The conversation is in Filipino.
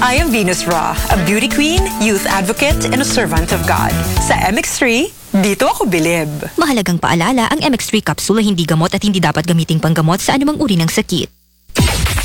I am Venus Ra, a beauty queen, youth advocate, and a servant of God. Sa MX3, dito ako bilib. Mahalagang paalala, ang MX3 capsule ay hindi gamot at hindi dapat gamiting panggamot sa anumang uri ng sakit.